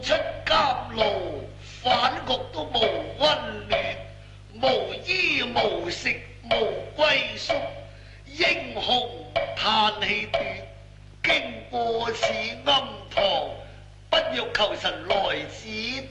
出監牢，反局都無溫暖，無衣無食無歸宿，英雄嘆氣斷。經過此庵堂，不欲求神來指